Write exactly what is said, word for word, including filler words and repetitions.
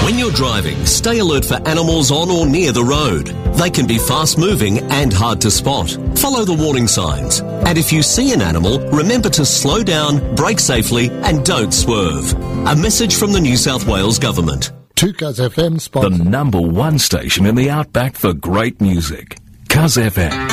When you're driving, stay alert for animals on or near the road. They can be fast-moving and hard to spot. Follow the warning signs. And if you see an animal, remember to slow down, brake safely, and don't swerve. A message from the New South Wales Government. two Cuz F M sponsor. The number one station in the Outback for great music. Cuz F M.